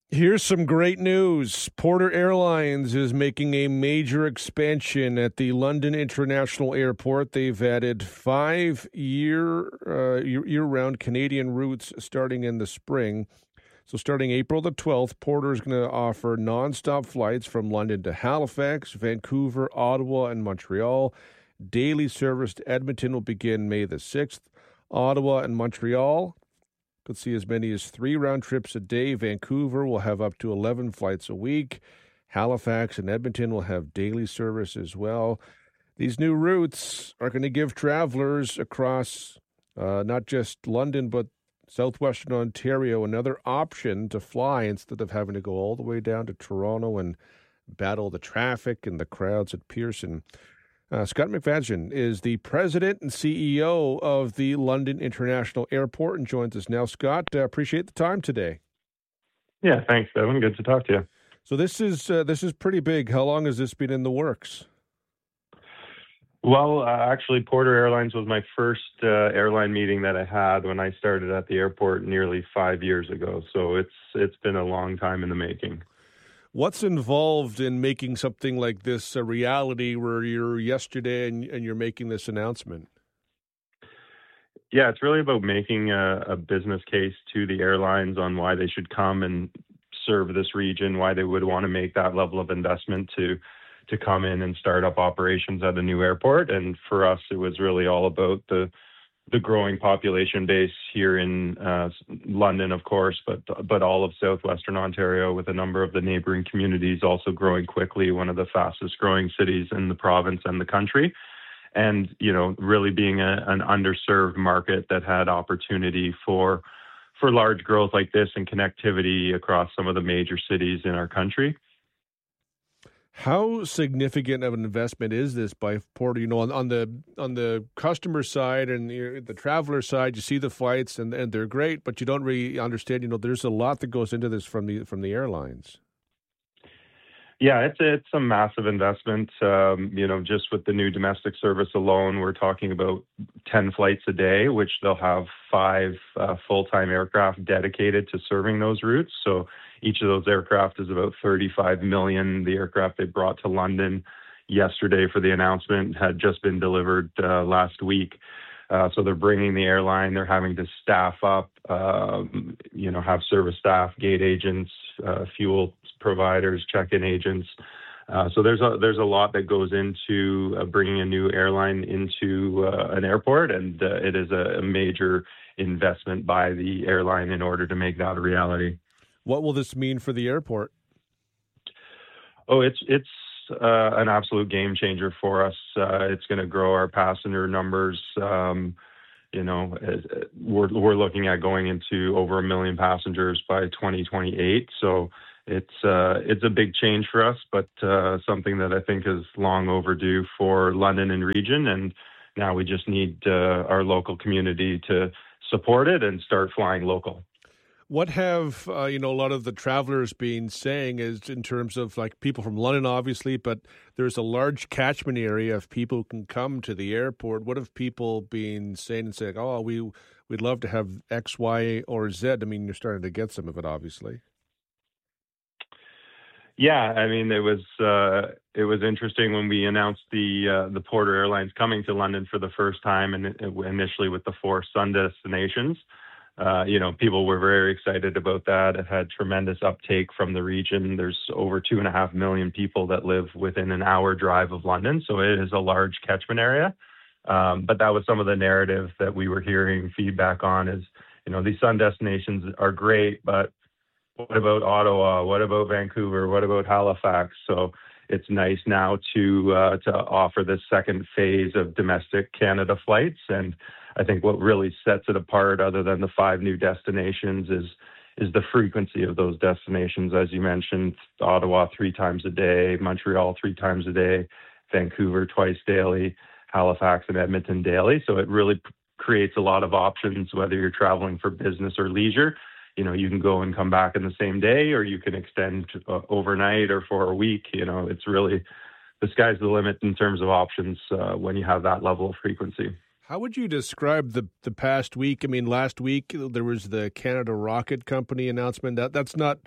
Here's some great news. Porter Airlines is making a major expansion at the London International Airport. They've added 5 year-round Canadian routes starting in the spring. So starting April the 12th, Porter is going to offer nonstop flights from London to Halifax, Vancouver, Ottawa, and Montreal. Daily service to Edmonton will begin May the 6th. Ottawa and Montreal could see as many as 3 round trips a day. Vancouver will have up to 11 flights a week. Halifax and Edmonton will have daily service as well. These new routes are going to give travelers across not just London, but southwestern Ontario another option to fly instead of having to go all the way down to Toronto and battle the traffic and the crowds at Pearson. Scott McFadgen is the president and CEO of the London International Airport and joins us now. Scott, appreciate the time today. Yeah, thanks, Devin. Good to talk to you. So this is pretty big. How long has this been in the works? Well, actually, Porter Airlines was my first airline meeting that I had when I started at the airport nearly 5 years ago. So it's been a long time in the making. What's involved in making something like this a reality where you're yesterday and you're making this announcement? Yeah, it's really about making a business case to the airlines on why they should come and serve this region, why they would want to make that level of investment to come in and start up operations at a new airport. And for us, it was really all about the growing population base here in London, of course, but all of southwestern Ontario, with a number of the neighboring communities also growing quickly, one of the fastest growing cities in the province and the country. And, really being an underserved market that had opportunity for large growth like this and connectivity across some of the major cities in our country. How significant of an investment is this by Porter? On the customer side and the traveler side, you see the flights and they're great, but you don't really understand. There's a lot that goes into this from the airlines. Yeah, it's a massive investment. Just with the new domestic service alone, we're talking about 10 flights a day, which they'll have 5 full-time aircraft dedicated to serving those routes. So each of those aircraft is about $35 million. The aircraft they brought to London yesterday for the announcement had just been delivered last week. So they're bringing the airline. They're having to staff up, have service staff, gate agents, fuel providers, check-in agents. So there's a lot that goes into bringing a new airline into an airport, and it is a major investment by the airline in order to make that a reality. What will this mean for the airport? Oh, it's an absolute game changer for us. It's going to grow our passenger numbers. We're looking at going into over 1 million passengers by 2028. So it's a big change for us, but something that I think is long overdue for London and region. And now we just need our local community to support it and start flying local. What have, a lot of the travelers been saying is in terms of like people from London, obviously, but there's a large catchment area of people who can come to the airport. What have people been saying and saying, oh, we'd love to have X, Y, or Z? I mean, you're starting to get some of it, obviously. Yeah, I mean, it was interesting when we announced the Porter Airlines coming to London for the first time, and initially with the 4 sun destinations. People were very excited about that. It had tremendous uptake from the region. There's over 2.5 million people that live within an hour drive of London, so it is a large catchment area. But that was some of the narrative that we were hearing feedback on is, these sun destinations are great, but what about Ottawa? What about Vancouver? What about Halifax? So it's nice now to offer this second phase of domestic Canada flights. And I think what really sets it apart, other than the 5 new destinations, is the frequency of those destinations. As you mentioned, Ottawa 3 times a day, Montreal 3 times a day, Vancouver twice daily, Halifax and Edmonton daily. So it really creates a lot of options, whether you're traveling for business or leisure. You can go and come back in the same day, or you can extend overnight or for a week. It's really, the sky's the limit in terms of options when you have that level of frequency. How would you describe the past week? I mean, last week there was the Canada Rocket Company announcement. That's not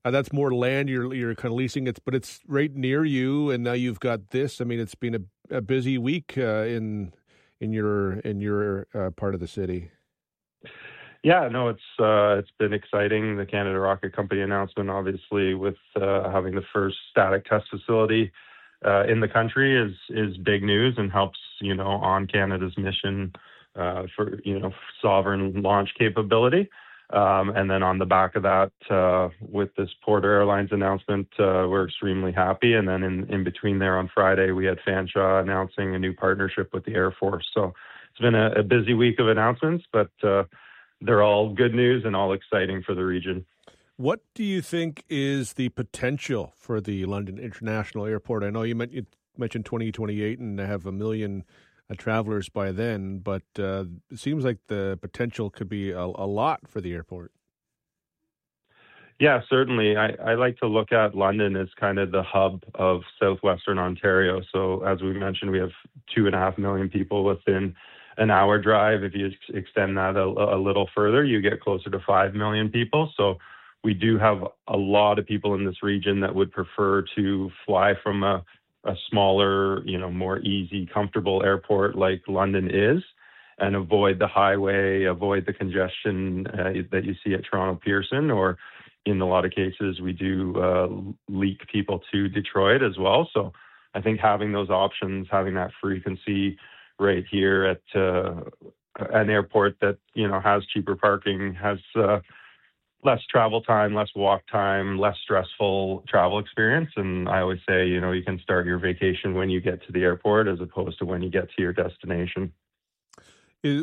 That's more land you're kind of leasing it, but it's right near you, and now you've got this. I mean, it's been a busy week in your part of the city. Yeah, no, it's been exciting. The Canada Rocket Company announcement, obviously, with having the first static test facility in the country is big news and helps, on Canada's mission for, sovereign launch capability. And then on the back of that, with this Porter Airlines announcement, we're extremely happy. And then in between there on Friday, we had Fanshawe announcing a new partnership with the Air Force. So it's been a busy week of announcements, but they're all good news and all exciting for the region. What do you think is the potential for the London International Airport? I know you mentioned 2028 and have 1 million travelers by then, but it seems like the potential could be a lot for the airport. Yeah, certainly. I like to look at London as kind of the hub of southwestern Ontario. So as we mentioned, we have 2.5 million people within an hour drive. If you extend that a little further, you get closer to 5 million people. So we do have a lot of people in this region that would prefer to fly from a smaller, more easy, comfortable airport like London is, and avoid the highway, avoid the congestion that you see at Toronto Pearson, or in a lot of cases, we do leak people to Detroit as well. So I think having those options, having that frequency right here at an airport that, has cheaper parking, has less travel time, less walk time, less stressful travel experience. And I always say, you can start your vacation when you get to the airport as opposed to when you get to your destination. I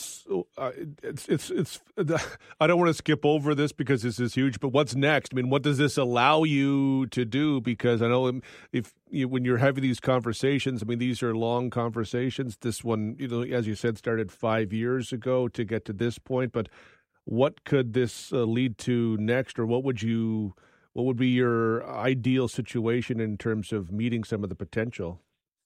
don't want to skip over this because this is huge, but what's next? I mean, what does this allow you to do? Because I know when you're having these conversations, I mean, these are long conversations. This one, as you said, started 5 years ago to get to this point, but what could this lead to next, or what would be your ideal situation in terms of meeting some of the potential?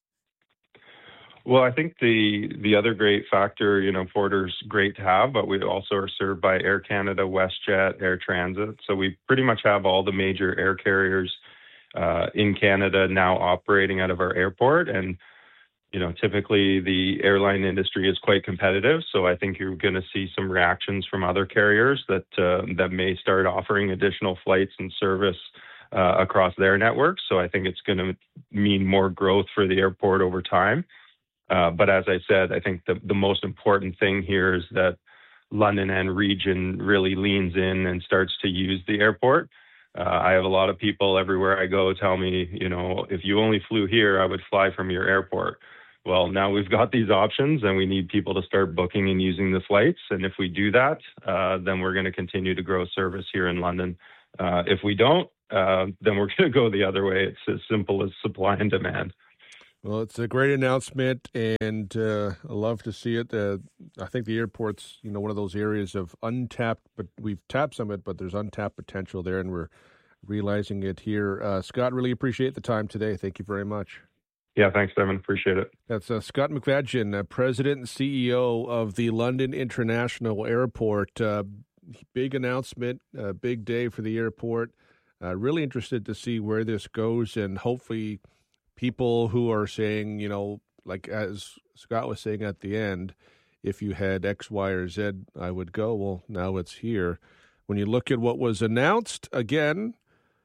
Well, I think the other great factor, Porter's great to have, but we also are served by Air Canada, WestJet, Air Transit. So we pretty much have all the major air carriers in Canada now operating out of our airport. And, typically the airline industry is quite competitive. So I think you're going to see some reactions from other carriers that may start offering additional flights and service across their networks. So I think it's going to mean more growth for the airport over time. But as I said, I think the most important thing here is that London and region really leans in and starts to use the airport. I have a lot of people everywhere I go tell me, if you only flew here, I would fly from your airport. Well, now we've got these options and we need people to start booking and using the flights. And if we do that, then we're going to continue to grow service here in London. If we don't, then we're going to go the other way. It's as simple as supply and demand. Well, it's a great announcement, and I love to see it. I think the airport's, one of those areas of untapped, but we've tapped some of it, but there's untapped potential there, and we're realizing it here. Scott, really appreciate the time today. Thank you very much. Yeah, thanks, Devin. Appreciate it. That's Scott McFadgen, President and CEO of the London International Airport. Big announcement, big day for the airport. Really interested to see where this goes, and hopefully people who are saying, like as Scott was saying at the end, if you had X, Y, or Z, I would go. Well, now it's here. When you look at what was announced, again,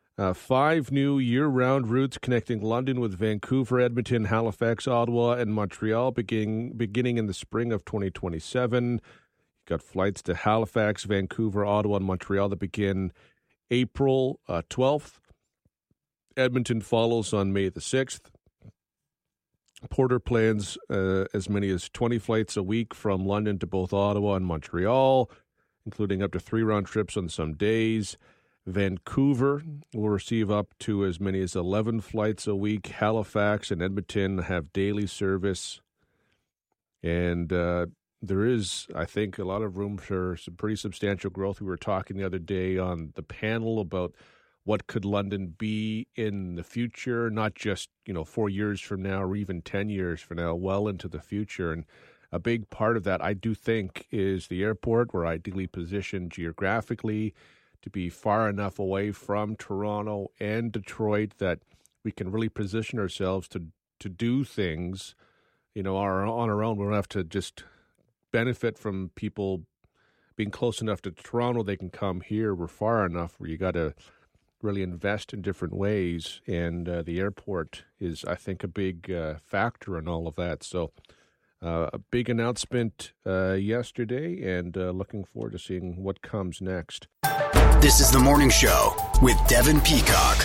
5 new year-round routes connecting London with Vancouver, Edmonton, Halifax, Ottawa, and Montreal beginning in the spring of 2027. You've got flights to Halifax, Vancouver, Ottawa, and Montreal that begin April 12th. Edmonton follows on May the 6th. Porter plans as many as 20 flights a week from London to both Ottawa and Montreal, including up to 3 round trips on some days. Vancouver will receive up to as many as 11 flights a week. Halifax and Edmonton have daily service. And there is, I think, a lot of room for some pretty substantial growth. We were talking the other day on the panel about what could London be in the future, not just, 4 years from now or even 10 years from now, well into the future. And a big part of that, I do think, is the airport. We're ideally positioned geographically to be far enough away from Toronto and Detroit that we can really position ourselves to do things, on our own. We don't have to just benefit from people being close enough to Toronto. They can come here. We're far enough where you got to really invest in different ways, and the airport is, I think, a big factor in all of that. So a big announcement yesterday, and looking forward to seeing what comes next. This is The Morning Show with Devin Peacock.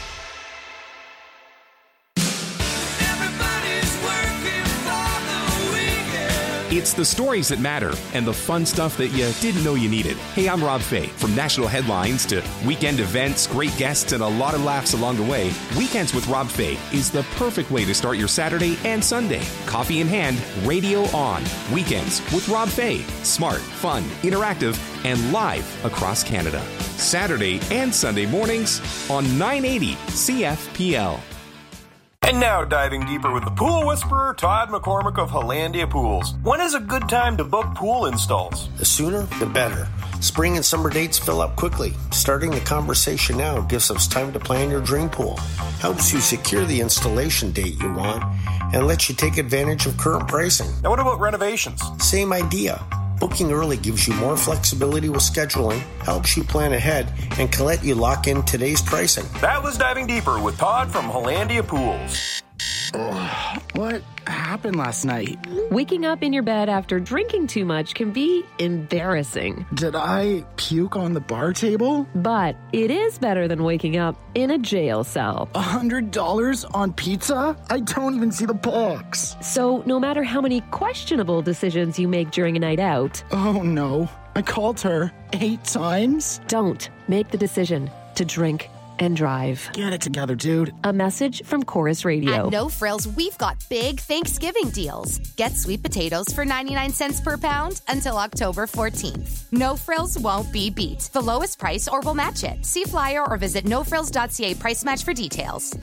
It's the stories that matter and the fun stuff that you didn't know you needed. Hey, I'm Rob Fay. From national headlines to weekend events, great guests, and a lot of laughs along the way, Weekends with Rob Fay is the perfect way to start your Saturday and Sunday. Coffee in hand, radio on. Weekends with Rob Fay. Smart, fun, interactive, and live across Canada. Saturday and Sunday mornings on 980 CFPL. And now diving deeper with the pool whisperer, Todd McCormick of Hollandia Pools. When is a good time to book pool installs? The sooner, the better. Spring and summer dates fill up quickly. Starting the conversation now gives us time to plan your dream pool. Helps you secure the installation date you want and lets you take advantage of current pricing. Now what about renovations? Same idea. Booking early gives you more flexibility with scheduling, helps you plan ahead, and can let you lock in today's pricing. That was Diving Deeper with Todd from Hollandia Pools. What happened last night? Waking up in your bed after drinking too much can be embarrassing. Did I puke on the bar table? But it is better than waking up in a jail cell. $100 on pizza? I don't even see the box. So no matter how many questionable decisions you make during a night out... Oh no, I called her 8 times? Don't make the decision to drink and drive. Get it together, dude. A message from Chorus Radio. At No Frills, we've got big Thanksgiving deals. Get sweet potatoes for 99 cents per pound until October 14th. No Frills won't be beat. The lowest price or we'll match it. See flyer or visit nofrills.ca price match for details.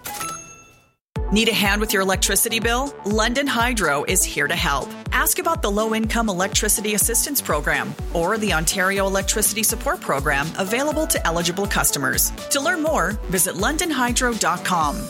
Need a hand with your electricity bill? London Hydro is here to help. Ask about the Low-Income Electricity Assistance Program or the Ontario Electricity Support Program available to eligible customers. To learn more, visit londonhydro.com.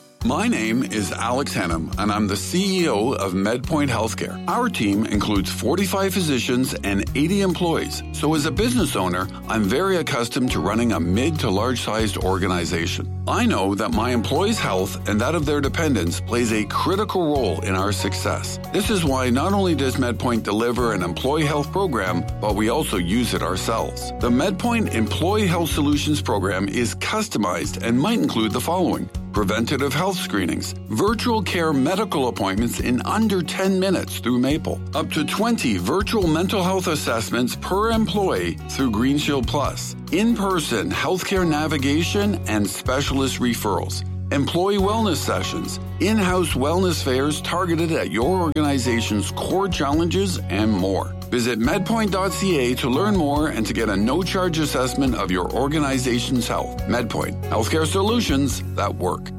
My name is Alex Hennam, and I'm the CEO of MedPoint Healthcare. Our team includes 45 physicians and 80 employees. So as a business owner, I'm very accustomed to running a mid to large-sized organization. I know that my employees' health and that of their dependents plays a critical role in our success. This is why not only does MedPoint deliver an employee health program, but we also use it ourselves. The MedPoint Employee Health Solutions program is customized and might include the following: preventative health screenings, virtual care medical appointments in under 10 minutes through Maple, up to 20 virtual mental health assessments per employee through Green Shield Plus, in-person healthcare navigation and specialist referrals, employee wellness sessions, in-house wellness fairs targeted at your organization's core challenges, and more. Visit medpoint.ca to learn more and to get a no-charge assessment of your organization's health. MedPoint, healthcare solutions that work.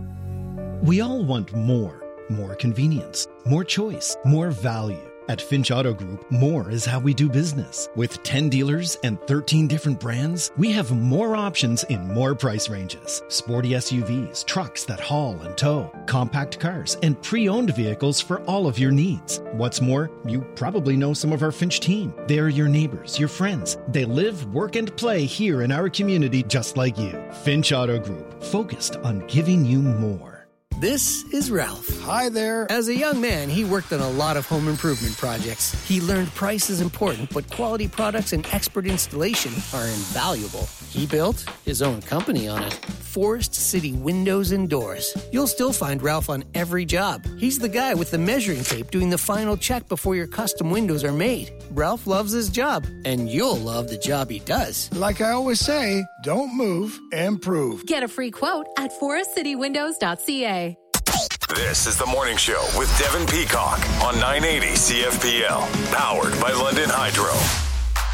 We all want more convenience, more choice, more value. At Finch Auto Group, more is how we do business. With 10 dealers and 13 different brands, we have more options in more price ranges. Sporty SUVs, trucks that haul and tow, compact cars, and pre-owned vehicles for all of your needs. What's more, you probably know some of our Finch team. They're your neighbors, your friends. They live, work, and play here in our community just like you. Finch Auto Group, focused on giving you more. This is Ralph. Hi there. As a young man, he worked on a lot of home improvement projects. He learned price is important, but quality products and expert installation are invaluable. He built his own company on it. Forest City Windows and Doors. You'll still find Ralph on every job. He's the guy with the measuring tape doing the final check before your custom windows are made. Ralph loves his job, and you'll love the job he does. Like I always say, don't move, improve. Get a free quote at forestcitywindows.ca. This is The Morning Show with Devin Peacock on 980 CFPL, powered by London Hydro.